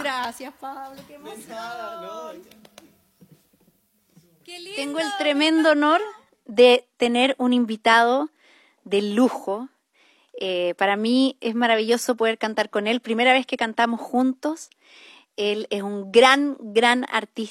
Gracias, Pablo, qué emoción. Nada, no. Qué lindo. Tengo el tremendo honor de tener un invitado de lujo. Para mí es maravilloso poder cantar con él. Primera vez que cantamos juntos. Él es un gran artista.